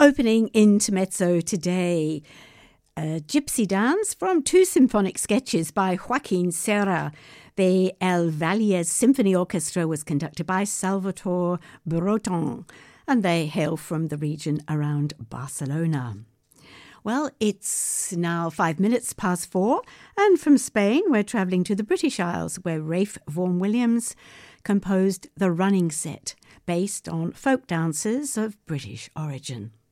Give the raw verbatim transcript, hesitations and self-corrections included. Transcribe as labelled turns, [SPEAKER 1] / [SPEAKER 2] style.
[SPEAKER 1] Opening Intermezzo today, a gypsy dance from two symphonic sketches by Joaquin Serra. The El Valles Symphony Orchestra was conducted by Salvatore Breton, and they hail from the region around Barcelona. Well, it's now five minutes past four, and from Spain we're travelling to the British Isles, where Ralph Vaughan Williams composed The Running Set, based on folk dances of British origin.